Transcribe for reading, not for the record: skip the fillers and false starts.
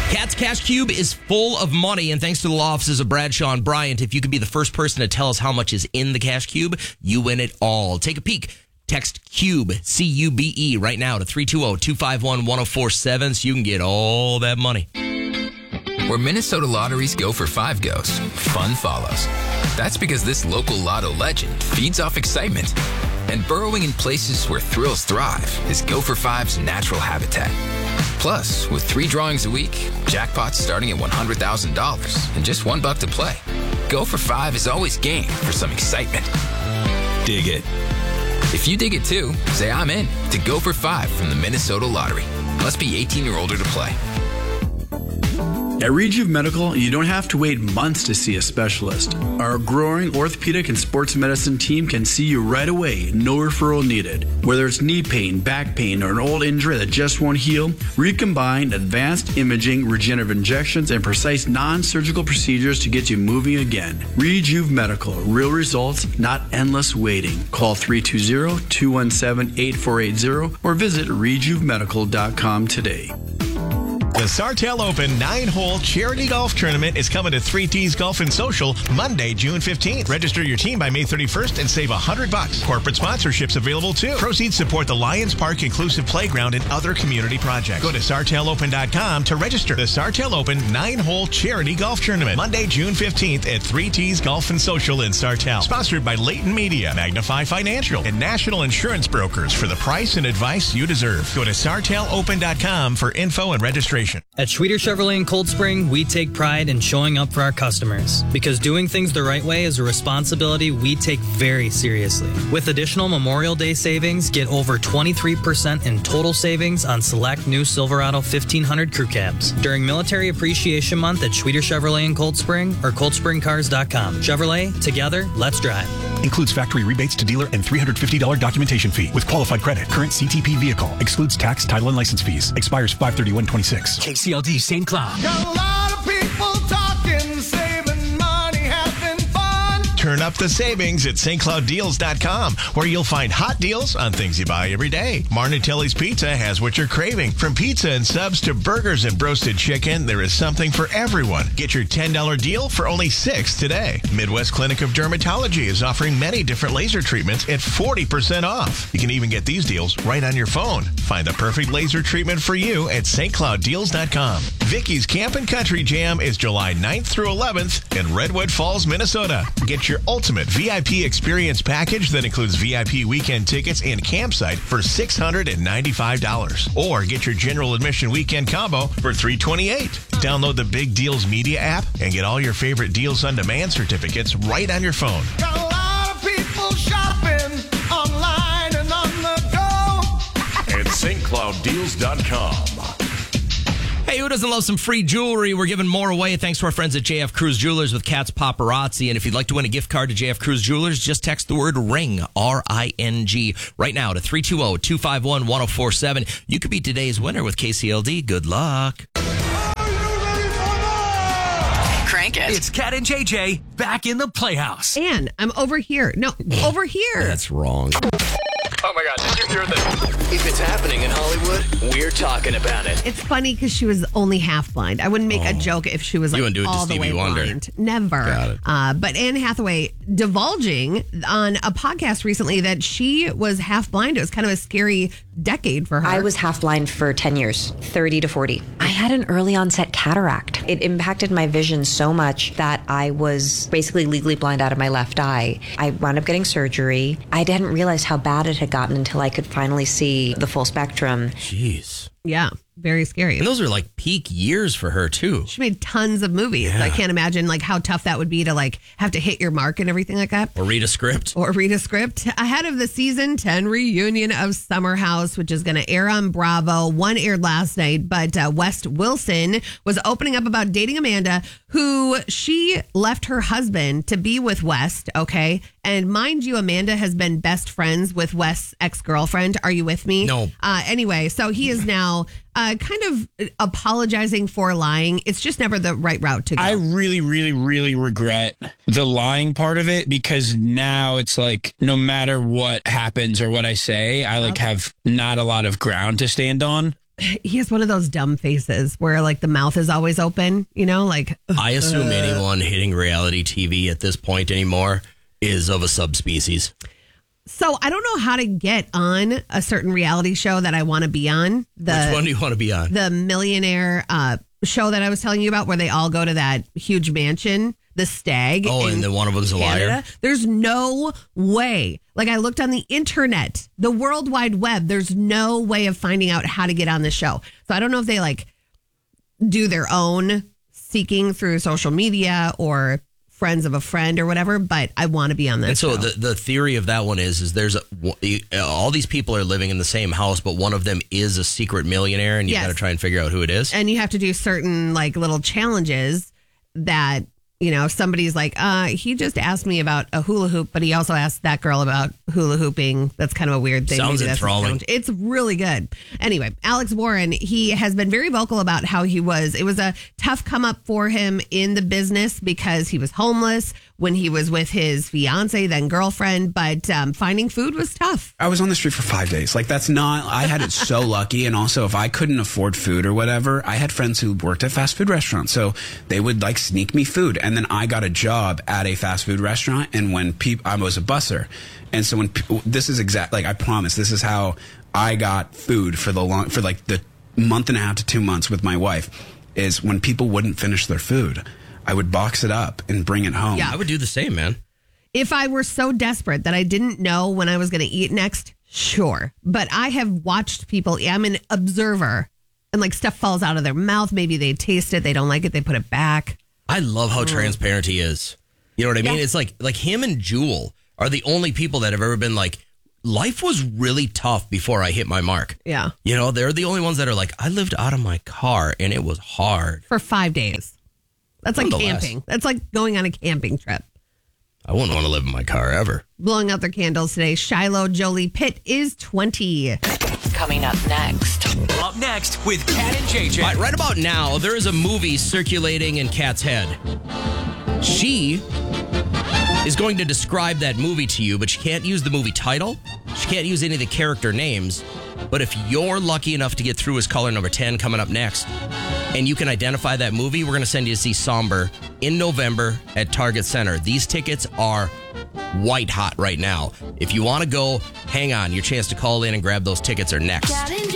Cat's Cash Cube is full of money, and thanks to the law offices of Bradshaw and Bryant, if you could be the first person to tell us how much is in the Cash Cube, you win it all. Take a peek. Text CUBE, C-U-B-E, right now to 320-251-1047 so you can get all that money. Where Minnesota lotteries go for 5 goes, fun follows. That's because this local lotto legend feeds off excitement. And burrowing in places where thrills thrive is Go for 5's natural habitat. Plus, with 3 drawings a week, jackpots starting at $100,000 and just $1 to play. Go for 5 is always game for some excitement. Dig it. If you dig it too, say I'm in to Go for 5 from the Minnesota Lottery. Must be 18 or older to play. At Rejuve Medical, you don't have to wait months to see a specialist. Our growing orthopedic and sports medicine team can see you right away, no referral needed. Whether it's knee pain, back pain, or an old injury that just won't heal, recombine advanced imaging, regenerative injections, and precise non-surgical procedures to get you moving again. Rejuve Medical, real results, not endless waiting. Call 320-217-8480 or visit rejuvemedical.com today. The Sartell Open 9-hole charity golf tournament is coming to 3T's Golf and Social Monday, June 15th. Register your team by May 31st and save $100. Corporate sponsorships available too. Proceeds support the Lions Park Inclusive Playground and other community projects. Go to sartellopen.com to register. The Sartell Open 9-hole charity golf tournament Monday, June 15th at 3T's Golf and Social in Sartell. Sponsored by Leighton Media, Magnify Financial, and National Insurance Brokers for the price and advice you deserve. Go to sartellopen.com for info and registration. At Schweeder Chevrolet in Cold Spring, we take pride in showing up for our customers because doing things the right way is a responsibility we take very seriously. With additional Memorial Day savings, get over 23% in total savings on select new Silverado 1500 crew cabs during Military Appreciation Month at Schweeder Chevrolet in Cold Spring or coldspringcars.com. Chevrolet, together, let's drive. Includes factory rebates to dealer and $350 documentation fee with qualified credit. Current CTP vehicle. Excludes tax, title, and license fees. Expires 5/31/26. KCLD St. Cloud. Got a lot of people talking, saving money, having fun. Turn up the savings at stclouddeals.com, where you'll find hot deals on things you buy every day. Marnatelli's Pizza has what you're craving. From pizza and subs to burgers and broasted chicken, there is something for everyone. Get your $10 deal for only $6 today. Midwest Clinic of Dermatology is offering many different laser treatments at 40% off. You can even get these deals right on your phone. Find the perfect laser treatment for you at stclouddeals.com. Vicky's Camp and Country Jam is July 9th through 11th in Redwood Falls, Minnesota. Get your ultimate VIP experience package that includes VIP weekend tickets and campsite for $695. Or get your general admission weekend combo for $328. Download the Big Deals Media app and get all your favorite Deals on Demand certificates right on your phone. Got a lot of people shopping online and on the go. At stclouddeals.com. Hey, who doesn't love some free jewelry? We're giving more away thanks to our friends at JF Cruz Jewelers with Cat's Paparazzi. And if you'd like to win a gift card to JF Cruz Jewelers, just text the word RING, R-I-N-G, right now to 320-251-1047. You could be today's winner with KCLD. Good luck. Crank it. It's Cat and JJ back in the Playhouse. And I'm over here. No, over here. That's wrong. Oh my God, did you hear that? If it's happening in Hollywood, we're talking about it. It's funny because she was only half blind. I wouldn't make a joke if she was like all the way blind. Never. Got it. But Anne Hathaway divulging on a podcast recently that she was half blind. It was kind of a scary decade for her. I was half blind for 10 years, 30 to 40. I had an early onset cataract. It impacted my vision so much that I was basically legally blind out of my left eye. I wound up getting surgery. I hadn't realized how bad it had gotten until I could finally see the full spectrum. Jeez. Yeah, very scary. And those are like peak years for her too. She made tons of movies. Yeah. I can't imagine like how tough that would be to like have to hit your mark and everything like that. Or read a script. Ahead of the season 10 reunion of Summer House, which is going to air on Bravo. One aired last night, but West Wilson was opening up about dating Amanda, who she left her husband to be with West, okay? And mind you, Amanda has been best friends with West's ex-girlfriend. Are you with me? No. Anyway, so he is now kind of apologizing for lying. It's just never the right route to go. I really, really, really regret the lying part of it because now it's like no matter what happens or what I say, I like have not a lot of ground to stand on. He has one of those dumb faces where like the mouth is always open, you know, like. I assume anyone hitting reality TV at this point anymore is of a subspecies. So I don't know how to get on a certain reality show that I want to be on. Which one do you want to be on? The millionaire show that I was telling you about where they all go to that huge mansion, the Stag. Oh, and then one of them's a liar. There's no way. Like I looked on the internet, the World Wide Web, there's no way of finding out how to get on the show. So I don't know if they like do their own seeking through social media or friends of a friend or whatever, but I want to be on that and so show. the theory of that one is there's all these people are living in the same house, but one of them is a secret millionaire, and you got to try and figure out who it is. And you have to do certain like little challenges that, you know, somebody's like, he just asked me about a hula hoop, but he also asked that girl about hula hooping. That's kind of a weird thing. Sounds Maybe enthralling. It's really good. Anyway, Alex Warren, he has been very vocal about how it was a tough come up for him in the business because he was homeless when he was with his fiance, then girlfriend, but finding food was tough. I was on the street for 5 days. Like I had it so lucky. And also if I couldn't afford food or whatever, I had friends who worked at fast food restaurants. So they would like sneak me food. And then I got a job at a fast food restaurant. And when I was a busser. And so this is I promise this is how I got food for the month and a half to 2 months with my wife is when people wouldn't finish their food. I would box it up and bring it home. Yeah, I would do the same, man. If I were so desperate that I didn't know when I was going to eat next, sure. But I have watched people, I'm an observer, and like stuff falls out of their mouth. Maybe they taste it, they don't like it, they put it back. I love how transparent he is. You know what I mean? Yeah. It's like him and Jewel are the only people that have ever been like, life was really tough before I hit my mark. Yeah. You know, they're the only ones that are like, I lived out of my car and it was hard. For 5 days. That's like camping. That's like going on a camping trip. I wouldn't want to live in my car ever. Blowing out their candles today, Shiloh Jolie Pitt is 20. Coming up next. Up next with Kat and JJ. Right about now, there is a movie circulating in Kat's head. She is going to describe that movie to you, but she can't use the movie title. She can't use any of the character names. But if you're lucky enough to get through as caller number 10 coming up next, and you can identify that movie, we're going to send you to see Somber in November at Target Center. These tickets are white hot right now. If you want to go, hang on. Your chance to call in and grab those tickets are next.